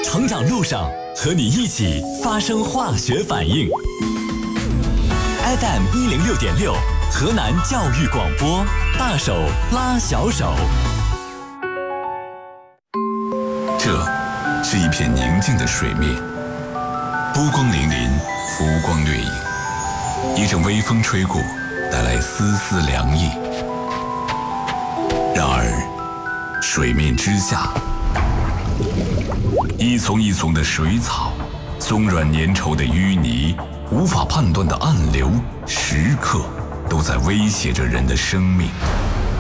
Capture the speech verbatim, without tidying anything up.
成长路上和你一起发生化学反应。F M 一零六点六，河南教育广播，大手拉小手。 这是一片宁静的水面，波光粼粼，浮光掠影。一阵微风吹过，带来丝丝凉意。然而，水面之下，一丛一丛的水草，松软粘稠的淤泥，无法判断的暗流，时刻都在威胁着人的生命。